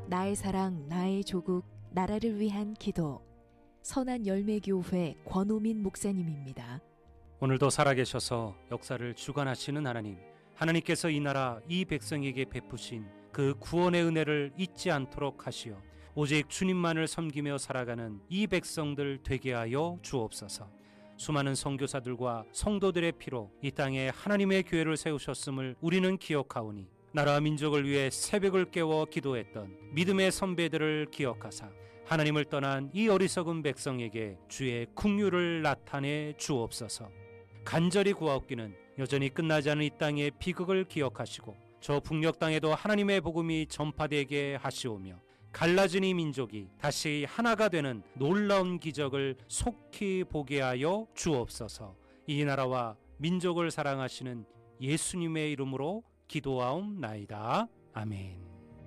나의 사랑, 나의 조국, 나라를 위한 기도. 선한열매교회 권오민 목사님입니다. 오늘도 살아계셔서 역사를 주관하시는 하나님, 하나님께서 이 나라 이 백성에게 베푸신 그 구원의 은혜를 잊지 않도록 하시어 오직 주님만을 섬기며 살아가는 이 백성들 되게 하여 주옵소서. 수많은 선교사들과 성도들의 피로 이 땅에 하나님의 교회를 세우셨음을 우리는 기억하오니 나라와 민족을 위해 새벽을 깨워 기도했던 믿음의 선배들을 기억하사 하나님을 떠난 이 어리석은 백성에게 주의 긍휼을 나타내 주옵소서. 간절히 구하옵기는 여전히 끝나지 않은 이 땅의 비극을 기억하시고 저 북녘 땅에도 하나님의 복음이 전파되게 하시오며 갈라진 이 민족이 다시 하나가 되는 놀라운 기적을 속히 보게 하여 주옵소서. 이 나라와 민족을 사랑하시는 예수님의 이름으로 기도하옵나이다. 아멘.